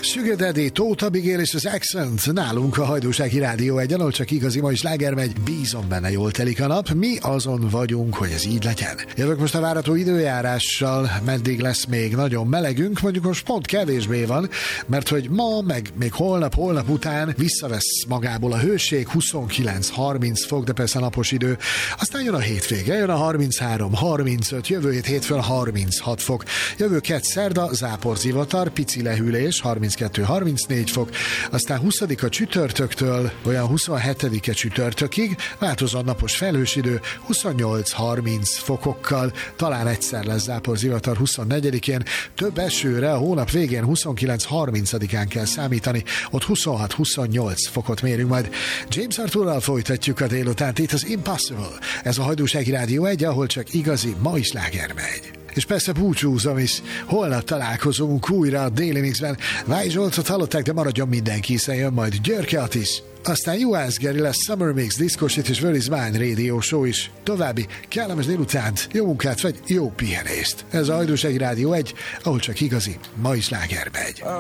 Sugar Daddy, Tóth Abigail és az Accent nálunk a Hajdúsági Rádió egy, ahol csak igazi ma is sláger megy. Bízom benne, jól telik a nap. Mi azon vagyunk, hogy ez így legyen. Jövök most a várható időjárással, meddig lesz még nagyon melegünk, mondjuk most pont kevésbé van, mert hogy ma, meg még holnap után visszavesz magából a hőség, 29-30 fok, de persze napos idő. Aztán jön a hétvége, jön a 33-35, jövő hétfőn 36 fok. Jövő kedd szerda, záporzivatar, pici lehűlés, 32-34 fok, aztán 20-a csütörtöktől olyan 27-e csütörtökig változó napos felhős idő, 28-30 fokokkal, talán egyszer lesz záporzivatar 24-én, több esőre a hónap végén 29-30-án kell számítani, ott 26-28 fokot mérünk majd. James Arthurral folytatjuk a délutánt, itt az Impossible. Ez a Hajdúsági Rádió egy, ahol csak igazi ma is sláger megy. És persze búcsúzom is. Holnap találkozunk újra a Déli Mixben. Váj Zsoltot hallották, de maradjon mindenki, hiszen jön majd Györke Attis. Aztán Juhász Geri lesz, Summer Mix, Discosit és Where is Mine Radio Show is. További kellemes délutánt, jó munkát vagy jó pihenést. Ez a Hajdúsági Rádió egy, ahol csak igazi ma is sláger megy.